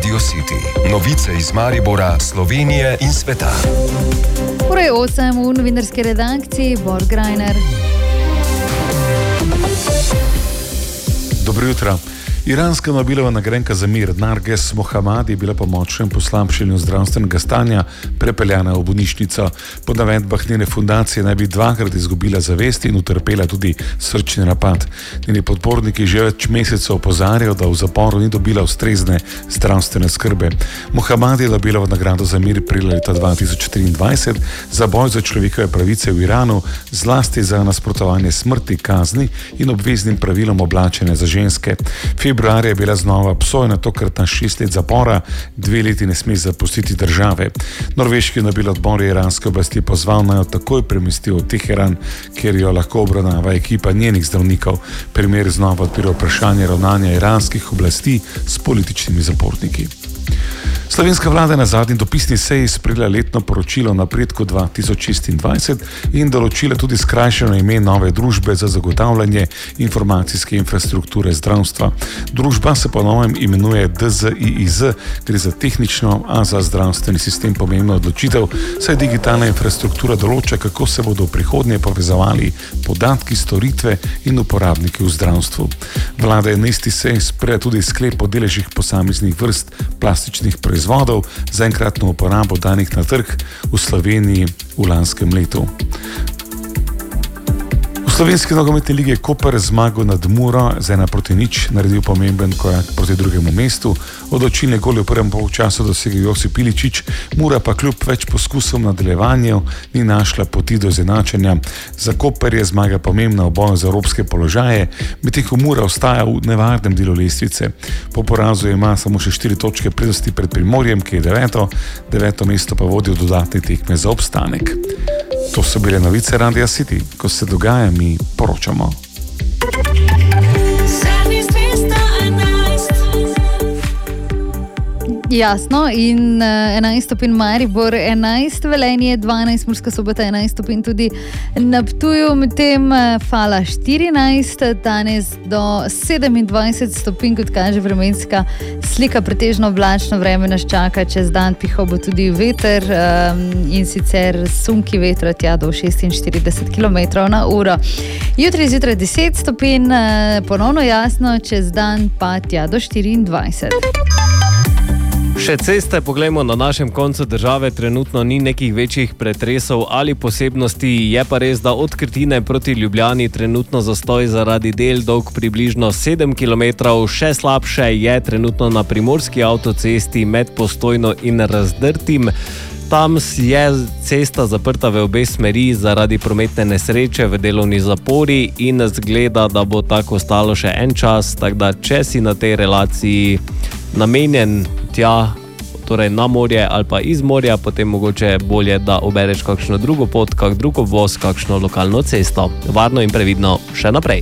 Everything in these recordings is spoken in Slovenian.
Radio City. Novice iz Maribora, Slovenije in sveta. Ure 8 v novinarski redakciji Bor Grajner. Dobro jutro. Iranska Nobelova nagrajenka za mir Narges Mohammadi je bila po močnem poslabšanju zdravstvenega stanja prepeljana v bolnišnico. Po navedbah njene fundacije naj bi dvakrat izgubila zavest in utrpela tudi srčni napad. Njeni podporniki že več mesecev opozarjajo, da v zaporu ni dobila ustrezne zdravstvene skrbe. Mohammadi je dobila nagrado za mir aprila leta 2023 za boj za človekove pravice v Iranu, zlasti za nasprotovanje smrti, kazni in obveznim pravilom oblačenja za ženske. Februarja je bila znova obsojena, tokrat na 6 let zapora, 2 leti ne sme zapustiti države. Norveški Nobelov odbor je iranske oblasti pozval, naj jo takoj premesti v Teheran, kjer jo lahko obravnava ekipa njenih zdravnikov. Primer znova odpira vprašanje ravnanja iranskih oblasti s političnimi zaporniki. Slovenska vlada je na zadnji dopisni seji sprejela letno poročilo o napredku 2026 in določila tudi skrajšano ime nove družbe za zagotavljanje informacijske infrastrukture zdravstva. Družba se po novem imenuje DZIIZ, gre za tehnično, a za zdravstveni sistem pomembno odločitev, saj digitalna infrastruktura določa, kako se bodo v prihodnje povezovali podatki, storitve in uporabniki v zdravstvu. Vlada je na isti seji sprejela tudi sklep o deležih posameznih vrst plastičnih proizvodov za enkratno uporabo danih na trg v Sloveniji v lanskem letu. V slovenski nogometni ligi je Koper zmagal nad Muro z 1-0 naredil pomemben korak proti drugemu mestu. Odločilne gole v prvem polčasu dosegel Josip Iličić, Mura pa kljub več poskusov v nadaljevanju ni našla poti do izenačenja. Za Koper je zmaga pomembna v boju za evropske položaje, medtem ko Mura ostaja v nevarnem delu lestvice. Po porazu ima samo še 4 točke prednosti pred Primorjem, ki je 9. mesto pa vodi v dodatne tekme za obstanek. To so bile novice Radia City. Ko se dogaja, mi poročamo. Jasno, in 11 stopinj Maribor, 11 Velenje, 12 Murska Sobota, 11 stopinj tudi na Ptuju, medtem Fala 14, danes do 27 stopinj, kot kaže vremenska slika, pretežno oblačno vreme nas čaka, čez dan pihal bo tudi veter in sicer sunki vetra tja do 46 km/h. Jutri zjutraj 10 stopinj, ponovno jasno, čez dan pa tja do 24. Še ceste, poglejmo, na našem koncu države trenutno ni nekih večjih pretresov ali posebnosti, je pa res, da od Krtine proti Ljubljani trenutno zastoj zaradi del dolg približno 7 km, še slabše je trenutno na primorski avtocesti med Postojno in Razdrtim. Tam je cesta zaprta v obe smeri zaradi prometne nesreče v delovni zapori in zgleda, da bo tako ostalo še en čas, tako da če si na tej relaciji namenjen tja, torej na morje ali pa iz morja, potem mogoče bolje, da ubereš kakšno drugo pot, kak drug obvoz, kakšno lokalno cesto. Varno in previdno še naprej.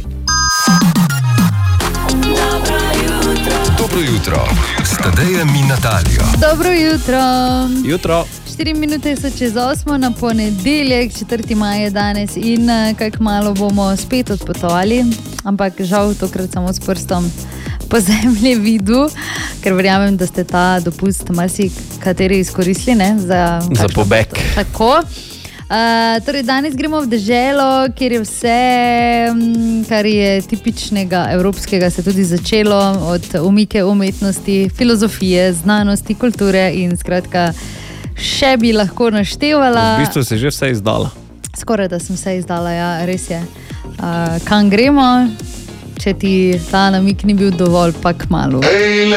Dobro jutro, s Tadejem in Natalijo. Dobro jutro. Jutro. 4 minute so čez 8 na ponedeljek, 4. maj je danes in kaj kmalu bomo spet odpotovali, ampak žal tokrat samo s prstom po zemlji vidu, ker verjamem, da ste ta dopust marsikateri izkoristili, ne? Za pobeg. Tako. Torej danes gremo v deželo, kjer je vse, kar je tipičnega evropskega, se tudi začelo, od umike umetnosti, filozofije, znanosti, kulture in skratka še bi lahko naštevala. V bistvu si že vse izdala. Skoraj da sem vse izdala, ja, res je. Kam gremo? Če ti ta namik ni bil dovolj, pa kmalu.